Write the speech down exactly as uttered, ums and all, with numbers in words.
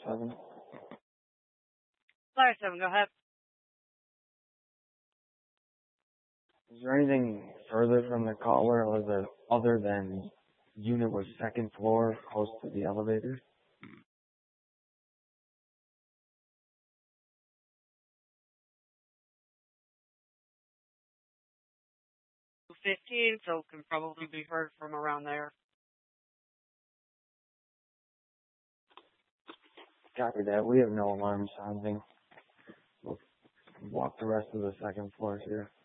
seven. Flyer seven, go ahead. Is there anything further from the caller or the other than unit was second floor close to the elevator? two fifteen, so can probably be heard from around there. Copy that. We have no alarm sounding. We'll walk the rest of the second floor here.